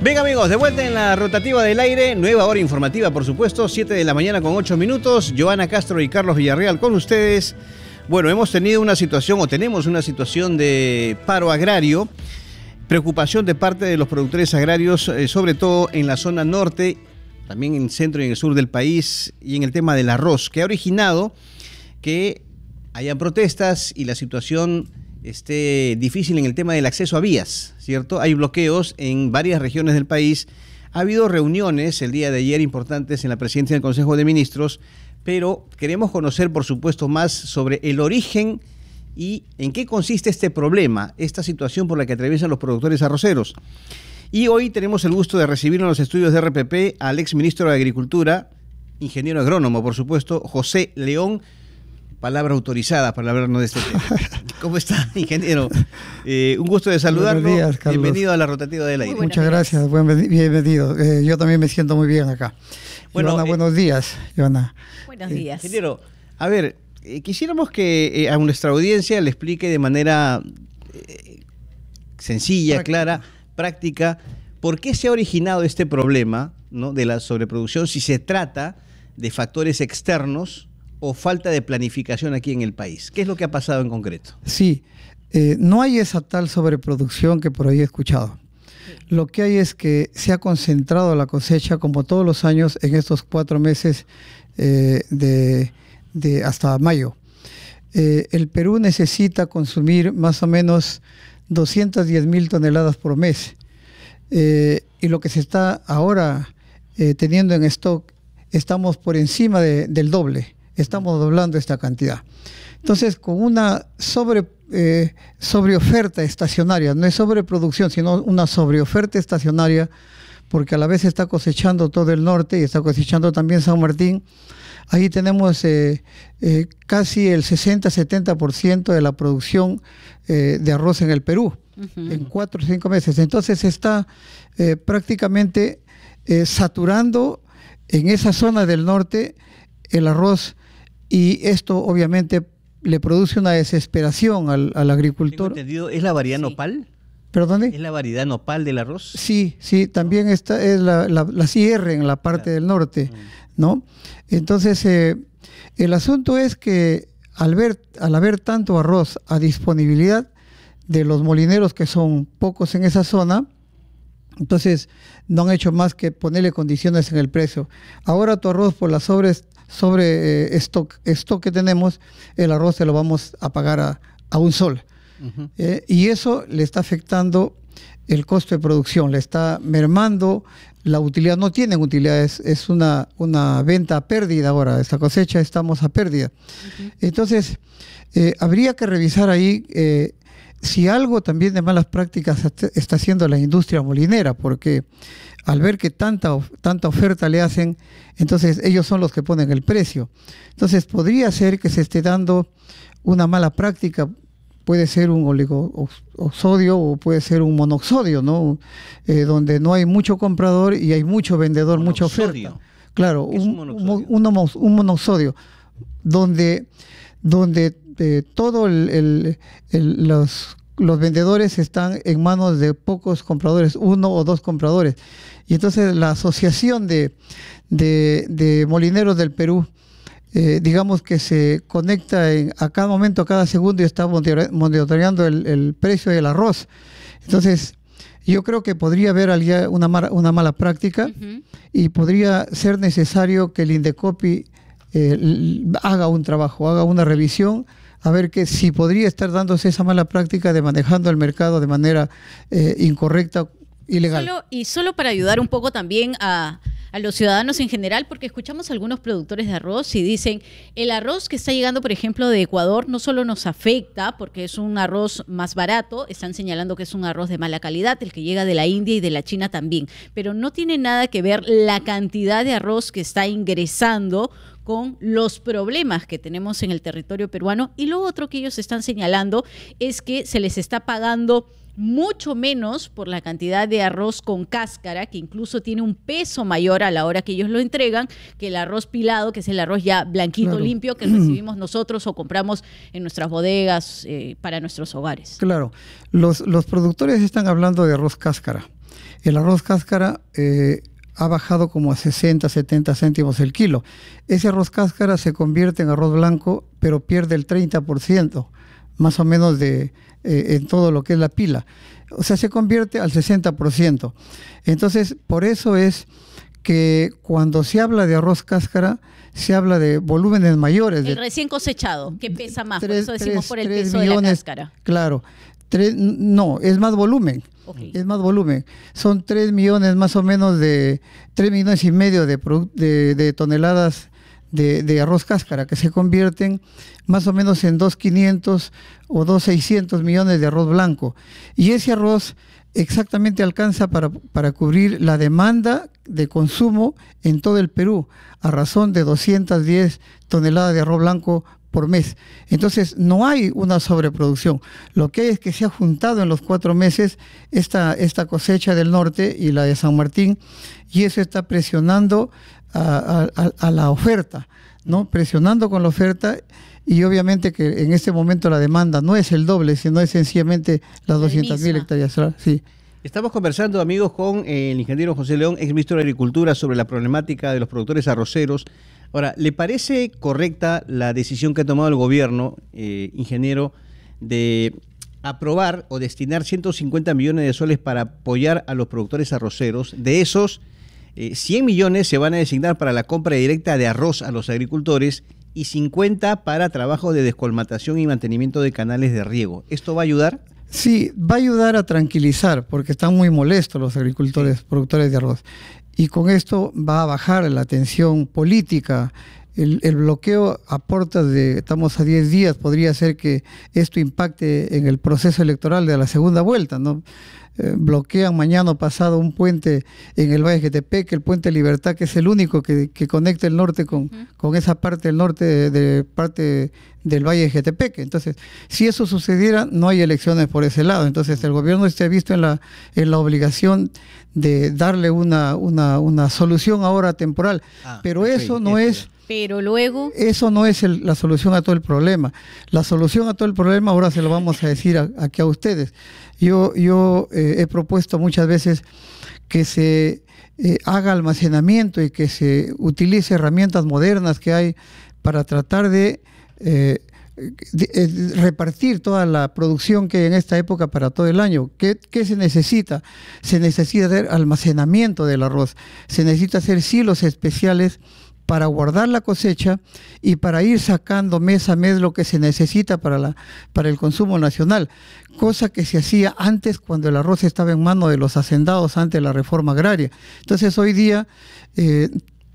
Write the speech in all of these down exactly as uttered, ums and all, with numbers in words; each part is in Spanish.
Bien, amigos, de vuelta en la rotativa del aire, nueva hora informativa, por supuesto, siete de la mañana con ocho minutos. Joana Castro y Carlos Villarreal con ustedes. Bueno, hemos tenido una situación, o tenemos una situación de paro agrario, preocupación de parte de los productores agrarios, eh, sobre todo en la zona norte, también en el centro y en el sur del país, y en el tema del arroz, que ha originado que haya protestas y la situación esté difícil en el tema del acceso a vías, ¿cierto? Hay bloqueos en varias regiones del país. Ha habido reuniones el día de ayer importantes en la presidencia del Consejo de Ministros, pero queremos conocer, por supuesto, más sobre el origen y en qué consiste este problema, esta situación por la que atraviesan los productores arroceros. Y hoy tenemos el gusto de recibir en los estudios de R P P al exministro de Agricultura, ingeniero agrónomo, por supuesto, José León. Palabra autorizada para hablarnos de este tema. ¿Cómo está, ingeniero? Eh, un gusto de saludarlo. Buenos días, Carlos. Bienvenido a la rotativa del aire. Muchas gracias, buen, bienvenido. Eh, yo también me siento muy bien acá. Bueno, Joana, eh, buenos días, Joana. Buenos días. Eh, ingeniero, a ver, eh, quisiéramos que eh, a nuestra audiencia le explique de manera eh, sencilla, práctica. clara, práctica, por qué se ha originado este problema, ¿no?, de la sobreproducción, si se trata de factores externos o falta de planificación aquí en el país. ¿Qué es lo que ha pasado en concreto? Sí, eh, no hay esa tal sobreproducción que por ahí he escuchado. Lo que hay es que se ha concentrado la cosecha, como todos los años, en estos cuatro meses eh, de, de hasta mayo. Eh, el Perú necesita consumir más o menos doscientas diez mil toneladas por mes. Eh, y lo que se está ahora eh, teniendo en stock, estamos por encima de, del doble. Estamos doblando esta cantidad. Entonces, con una sobre, eh, sobreoferta estacionaria, no es sobreproducción, sino una sobreoferta estacionaria, porque a la vez está cosechando todo el norte y está cosechando también San Martín. Ahí tenemos eh, eh, casi el sesenta a setenta por ciento de la producción eh, de arroz en el Perú, uh-huh. en cuatro o cinco meses. Entonces, está eh, prácticamente eh, saturando en esa zona del norte el arroz. Y esto obviamente le produce una desesperación al, al agricultor. Tengo entendido, ¿es la variedad sí. nopal? ¿Perdone? ¿Es la variedad nopal del arroz? Sí, sí, también está, es la, la, la C R en la parte claro. del norte, ¿no? Entonces, eh, el asunto es que al, ver, al haber tanto arroz a disponibilidad de los molineros, que son pocos en esa zona, entonces no han hecho más que ponerle condiciones en el precio. Ahora tu arroz por las sobres sobre eh, stock, stock que tenemos, el arroz se lo vamos a pagar a, a un sol. Uh-huh. eh, y eso le está afectando el costo de producción, le está mermando la utilidad. No tienen utilidades, es una, una venta a pérdida ahora, esta cosecha estamos a pérdida. Uh-huh. Entonces, eh, habría que revisar ahí eh, si algo también de malas prácticas está haciendo la industria molinera, porque al ver que tanta, tanta oferta le hacen, entonces ellos son los que ponen el precio. Entonces podría ser que se esté dando una mala práctica, puede ser un oligosodio o puede ser un monoxodio, ¿no? Eh, donde no hay mucho comprador y hay mucho vendedor, mucha oferta. Claro, un, un, monoxodio? Un, un, un monoxodio, donde, donde eh, todo el, el, el, los... los vendedores están en manos de pocos compradores, uno o dos compradores. Y entonces la Asociación de, de, de Molineros del Perú, eh, digamos que se conecta en, a cada momento, a cada segundo, y está monitoreando el, el precio del arroz. Entonces, yo creo que podría haber una mala, una mala práctica uh-huh. y podría ser necesario que el Indecopi eh, haga un trabajo, haga una revisión, a ver que si podría estar dándose esa mala práctica de manejando el mercado de manera eh, incorrecta, ilegal. Solo, y solo para ayudar un poco también a, a los ciudadanos en general, porque escuchamos a algunos productores de arroz y dicen, el arroz que está llegando, por ejemplo, de Ecuador, no solo nos afecta porque es un arroz más barato, están señalando que es un arroz de mala calidad, el que llega de la India y de la China también, pero no tiene nada que ver la cantidad de arroz que está ingresando con los problemas que tenemos en el territorio peruano. Y lo otro que ellos están señalando es que se les está pagando mucho menos por la cantidad de arroz con cáscara, que incluso tiene un peso mayor a la hora que ellos lo entregan, que el arroz pilado, que es el arroz ya blanquito, claro, limpio, que recibimos nosotros o compramos en nuestras bodegas eh, para nuestros hogares. Claro, los, los productores están hablando de arroz cáscara. el arroz cáscara eh, ha bajado como a sesenta, setenta céntimos el kilo. Ese arroz cáscara se convierte en arroz blanco, pero pierde el treinta por ciento, más o menos de, eh, en todo lo que es la pila. O sea, se convierte al sesenta por ciento. Entonces, por eso es que cuando se habla de arroz cáscara, se habla de volúmenes mayores. El de recién cosechado, que pesa más, tres, por eso decimos tres, por el tres peso millones, de la cáscara. Claro. Tres, no, es más volumen. Okay. Es más volumen. Son tres millones más o menos de, tres millones y medio de, de, de toneladas de, de arroz cáscara, que se convierten más o menos en dos mil quinientos o dos mil seiscientos millones de arroz blanco. Y ese arroz exactamente alcanza para, para cubrir la demanda de consumo en todo el Perú, a razón de doscientas diez toneladas de arroz blanco por mes. Entonces no hay una sobreproducción. Lo que hay es que se ha juntado en los cuatro meses esta, esta cosecha del norte y la de San Martín, y eso está presionando a, a, a la oferta, ¿no? Presionando con la oferta, y obviamente que en este momento la demanda no es el doble, sino es sencillamente las doscientas mil hectáreas. Sí. Estamos conversando, amigos, con el ingeniero José León, ex ministro de Agricultura, sobre la problemática de los productores arroceros. Ahora, ¿le parece correcta la decisión que ha tomado el gobierno, eh, ingeniero, de aprobar o destinar ciento cincuenta millones de soles para apoyar a los productores arroceros? De esos, eh, cien millones se van a designar para la compra directa de arroz a los agricultores y cincuenta para trabajo de descolmatación y mantenimiento de canales de riego. ¿Esto va a ayudar? Sí, va a ayudar a tranquilizar, porque están muy molestos los agricultores, sí, productores de arroz. Y con esto va a bajar la tensión política. El, el bloqueo a puertas de, estamos a diez días, podría ser que esto impacte en el proceso electoral de la segunda vuelta, ¿no? Eh, bloquean mañana o pasado un puente en el Valle de Jetepec, el puente Libertad, que es el único que, que conecta el norte con, uh-huh. con esa parte del norte de, de parte del Valle de Jetepec. Entonces, si eso sucediera, no hay elecciones por ese lado. Entonces, el gobierno se ha visto en la, en la obligación de darle una, una, una solución ahora temporal. Ah, pero okay, eso no este. es... Pero luego... Eso no es el, la solución a todo el problema. La solución a todo el problema ahora se lo vamos a decir a, aquí a ustedes. Yo, yo eh, he propuesto muchas veces que se eh, haga almacenamiento y que se utilice herramientas modernas que hay para tratar de, eh, de, de repartir toda la producción que hay en esta época para todo el año. ¿Qué, qué se necesita? Se necesita hacer almacenamiento del arroz. Se necesita hacer silos especiales para guardar la cosecha y para ir sacando mes a mes lo que se necesita para, la, para el consumo nacional, cosa que se hacía antes cuando el arroz estaba en manos de los hacendados antes de la reforma agraria. Entonces hoy día eh,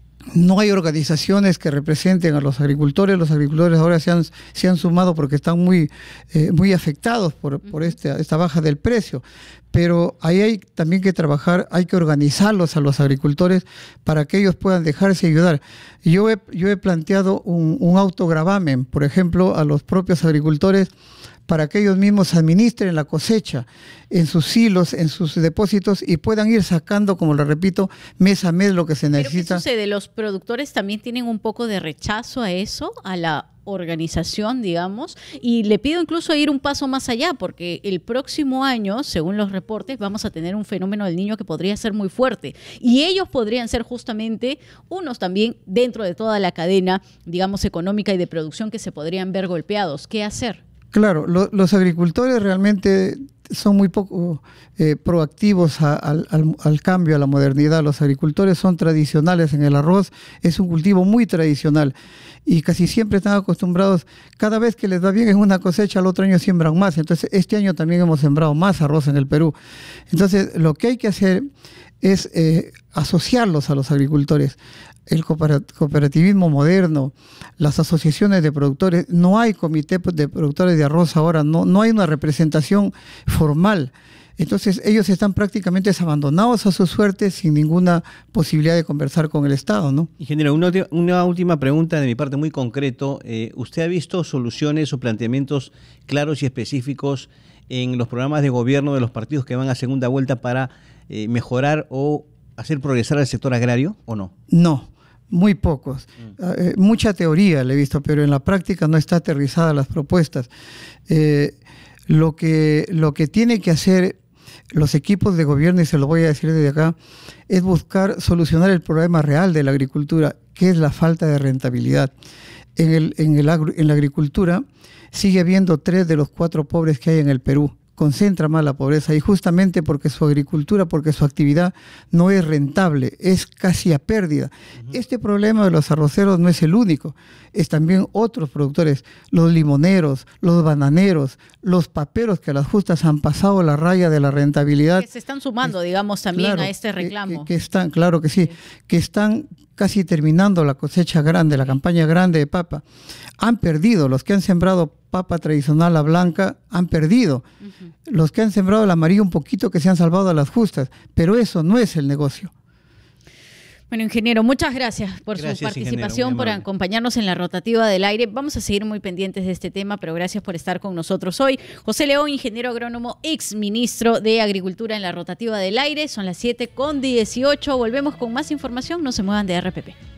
no hay organizaciones que representen a los agricultores. Los agricultores ahora se han, se han sumado porque están muy, eh, muy afectados por, por esta, esta baja del precio. Pero ahí hay también que trabajar, hay que organizarlos a los agricultores para que ellos puedan dejarse ayudar. Yo he, yo he planteado un, un autogravamen, por ejemplo, a los propios agricultores, para que ellos mismos administren la cosecha en sus silos, en sus depósitos, y puedan ir sacando, como lo repito, mes a mes lo que se necesita. ¿Pero qué sucede? ¿Los productores también tienen un poco de rechazo a eso, a la organización, digamos? Y le pido incluso ir un paso más allá, porque el próximo año, según los reportes, vamos a tener un fenómeno del Niño que podría ser muy fuerte. Y ellos podrían ser justamente unos también dentro de toda la cadena, digamos, económica y de producción, que se podrían ver golpeados. ¿Qué hacer? Claro, lo, los agricultores realmente son muy poco eh, proactivos a, al, al, al cambio, a la modernidad. Los agricultores son tradicionales en el arroz, es un cultivo muy tradicional y casi siempre están acostumbrados, cada vez que les va bien en una cosecha, al otro año siembran más. Entonces, este año también hemos sembrado más arroz en el Perú. Entonces, lo que hay que hacer es eh, asociarlos a los agricultores. El cooperativismo moderno, las asociaciones de productores, no hay comité de productores de arroz ahora, no, no hay una representación formal. Entonces ellos están prácticamente abandonados a su suerte sin ninguna posibilidad de conversar con el Estado, ¿no? Ingeniero, una, una última pregunta de mi parte muy concreto. Eh, ¿Usted ha visto soluciones o planteamientos claros y específicos en los programas de gobierno de los partidos que van a segunda vuelta para eh, mejorar o hacer progresar al sector agrario o no? No. Muy pocos. Mm. Eh, mucha teoría le he visto, pero en la práctica no está aterrizada las propuestas. Eh, lo que, lo que tiene que hacer los equipos de gobierno, y se lo voy a decir desde acá, es buscar solucionar el problema real de la agricultura, que es la falta de rentabilidad. En, el, en, el agro, en la agricultura sigue habiendo tres de los cuatro pobres que hay en el Perú. Concentra más la pobreza, y justamente porque su agricultura, porque su actividad no es rentable, es casi a pérdida. Uh-huh. Este problema de los arroceros no es el único, es también otros productores, los limoneros, los bananeros, los paperos, que a las justas han pasado la raya de la rentabilidad. Que se están sumando, digamos, también claro, a este reclamo. Que, que están, claro que sí, sí, que están casi terminando la cosecha grande, la campaña grande de papa. Han perdido, los que han sembrado papa tradicional, la blanca, han perdido. Uh-huh. Los que han sembrado el amarillo un poquito, que se han salvado a las justas, pero eso no es el negocio. Bueno, ingeniero, muchas gracias por gracias, su participación, por acompañarnos en la rotativa del aire. Vamos a seguir muy pendientes de este tema, pero gracias por estar con nosotros hoy. José León, ingeniero agrónomo, ex ministro de Agricultura en la rotativa del aire. Son las siete con dieciocho. Volvemos con más información. No se muevan de R P P.